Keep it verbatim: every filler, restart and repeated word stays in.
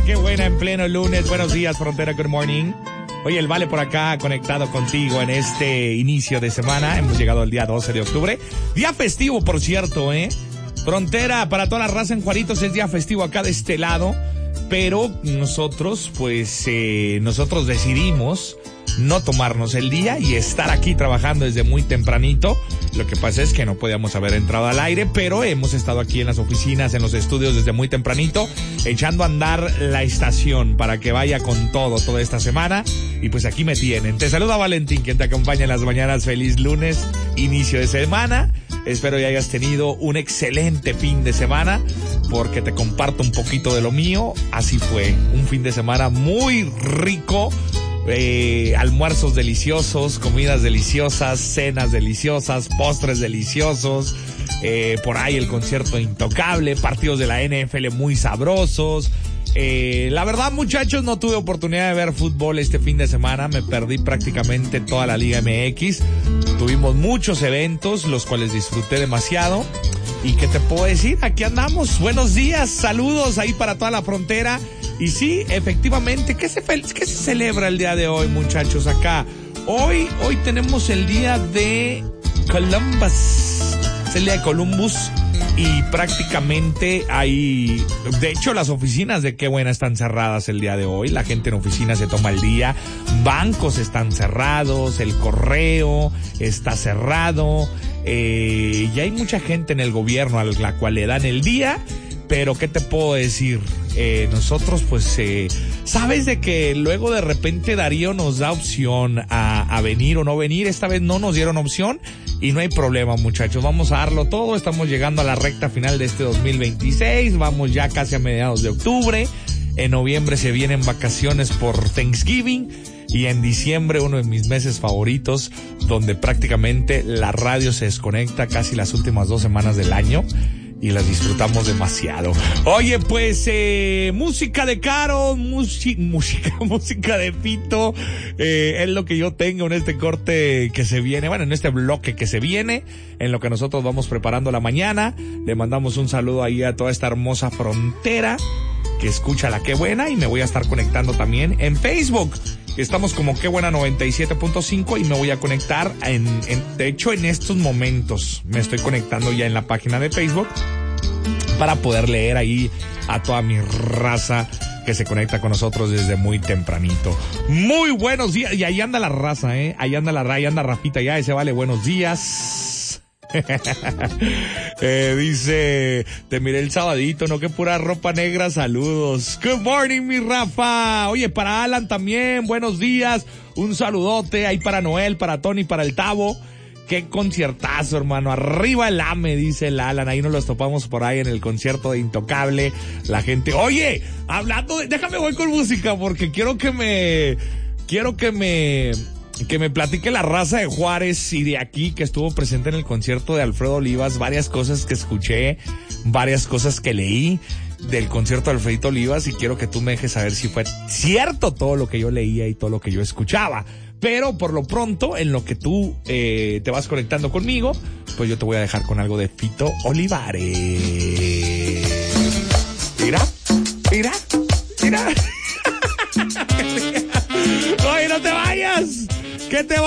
Qué buena en pleno lunes. Buenos días, Frontera, good morning. Oye, el Vale por acá conectado contigo en este inicio de semana. Hemos llegado al día doce de octubre. Día festivo, por cierto, ¿eh? Frontera, para toda la raza en Juaritos es día festivo acá de este lado. Pero nosotros, pues, eh, nosotros decidimos no tomarnos el día y estar aquí trabajando desde muy tempranito. Lo que pasa es que no podíamos haber entrado al aire, pero hemos estado aquí en las oficinas, en los estudios desde muy tempranito, echando a andar la estación para que vaya con todo toda esta semana. Y pues aquí me tienen. Te saluda Valentín, quien te acompaña en las mañanas. Feliz lunes, inicio de semana. Espero que hayas tenido un excelente fin de semana, porque te comparto un poquito de lo mío. Así fue, un fin de semana muy rico. Eh, almuerzos deliciosos, comidas deliciosas, cenas deliciosas, postres deliciosos, eh, por ahí el concierto intocable, partidos de la N F L muy sabrosos. Eh, la verdad, muchachos, no tuve oportunidad de ver fútbol este fin de semana, me perdí prácticamente toda la Liga M X. Tuvimos muchos eventos, los cuales disfruté demasiado. ¿Y qué te puedo decir? Aquí andamos. Buenos días, saludos ahí para toda la frontera. Y sí, efectivamente, ¿qué se, qué se celebra el día de hoy, muchachos? Acá, hoy, hoy tenemos el día de Columbus, es el día de Columbus, y prácticamente hay, de hecho, las oficinas de Qué Buena están cerradas el día de hoy, la gente en oficina se toma el día, bancos están cerrados, el correo está cerrado, eh, y hay mucha gente en el gobierno a la cual le dan el día. Pero, ¿qué te puedo decir? Eh, nosotros, pues, eh, sabes de que luego de repente Darío nos da opción a, a venir o no venir. Esta vez no nos dieron opción y no hay problema, muchachos. Vamos a darlo todo. Estamos llegando a la recta final de este dos mil veintiséis. Vamos ya casi a mediados de octubre. En noviembre se vienen vacaciones por Thanksgiving. Y en diciembre, uno de mis meses favoritos, donde prácticamente la radio se desconecta casi las últimas dos semanas del año. Y las disfrutamos demasiado. Oye, pues, eh, música de Caro, música, música, música de Fito, eh, es lo que yo tengo en este corte que se viene, bueno, en este bloque que se viene, en lo que nosotros vamos preparando la mañana. Le mandamos un saludo ahí a toda esta hermosa frontera que escucha la Qué Buena, y me voy a estar conectando también en Facebook. Estamos como Qué Buena noventa y siete punto cinco y me voy a conectar en, en, de hecho en estos momentos me estoy conectando ya en la página de Facebook para poder leer ahí a toda mi raza que se conecta con nosotros desde muy tempranito. Muy buenos días, y ahí anda la raza, eh, ahí anda la ahí anda Rafita ya, ese Vale, buenos días. eh, dice, te miré el sabadito, no que pura ropa negra, saludos. Good morning, mi Rafa. Oye, para Alan también, buenos días, un saludote ahí para Noel, para Tony, para el Tavo. Qué conciertazo, hermano, arriba el AME, dice el Alan, ahí nos los topamos por ahí en el concierto de Intocable, la gente, oye, hablando de, déjame voy con música, porque quiero que me, quiero que me, que me platique la raza de Juárez y de aquí que estuvo presente en el concierto de Alfredo Olivas, varias cosas que escuché, varias cosas que leí del concierto de Alfredito Olivas, y quiero que tú me dejes saber si fue cierto todo lo que yo leía y todo lo que yo escuchaba. Pero por lo pronto, en lo que tú eh, te vas conectando conmigo, pues yo te voy a dejar con algo de Fito Olivares. Mira, mira, mira. Oye, no te vayas. ¿Qué te